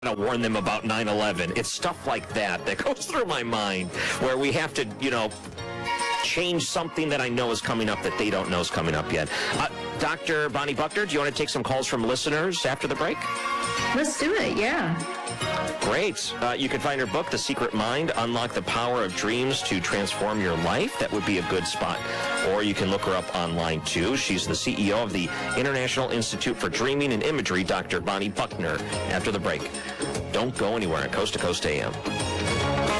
to warn them about 9/11. It's stuff like that that goes through my mind where we have to, change something that I know is coming up that they don't know is coming up yet. Dr. Bonnie Buckner, do you want to take some calls from listeners after the break? Let's do it, yeah. Great. You can find her book, The Secret Mind, Unlock the Power of Dreams to Transform Your Life. That would be a good spot. Or you can look her up online, too. She's the CEO of the International Institute for Dreaming and Imagery, Dr. Bonnie Buckner. After the break, don't go anywhere on Coast to Coast AM.